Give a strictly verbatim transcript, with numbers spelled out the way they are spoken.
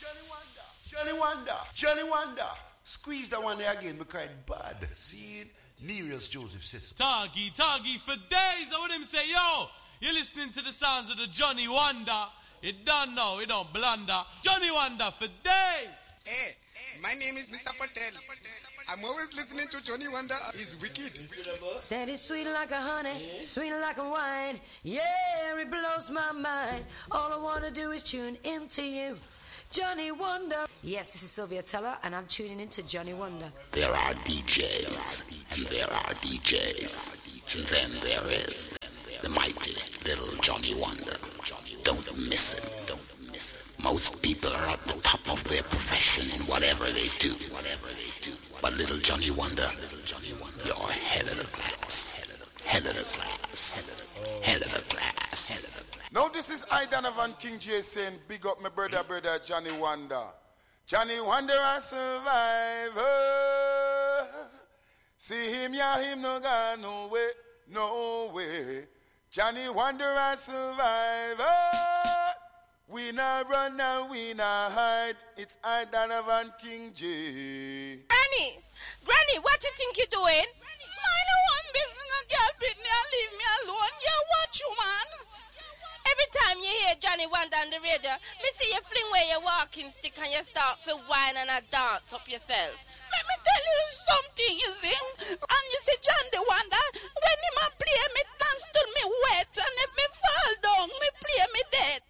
Johnny Wonder, Johnny Wonder, Johnny Wonder. Squeeze that one there again, we cried bad. See it? Nereus Joseph Sisson. Taggy, Taggy for days. I would him say, yo, you're listening to the sounds of the Johnny Wonder. It done now, it don't blunder. Johnny Wonder for days. Hey, my name is Mister Patel. I'm always listening to Johnny Wonder. He's wicked. Said it's sweet like a honey, sweet like a wine. Yeah, it blows my mind. All I want to do is tune into you. Johnny Wonder. Yes, this is Sylvia Teller, and I'm tuning into Johnny Wonder. There are D Js, and there are D Js, and then there is the mighty little Johnny Wonder. Don't miss it. Don't miss it. Most people are at the top of their profession in whatever they do. Whatever they do. But little Johnny Wonder, you're head of the class. Head of the class. Head of the class. Now this is I, Donovan King J saying, big up my brother, brother Johnny Wonder. Johnny Wonder a survivor. See him, yeah, him no got no way, no way. Johnny Wonder a survivor. We not run and we not hide. It's I, Donovan King J. Granny, Granny, what you think you doing? I don't want business. A girl beat me and leave me alone. Yeah, watch you, man. Every time you hear Johnny Wonder on the radio, me see you fling where your walking stick and you start to whine and a dance up yourself. Let me tell you something, you see. And you see Johnny Wonder, when him a play me dance till me wet, and if me fall down, me play me dead.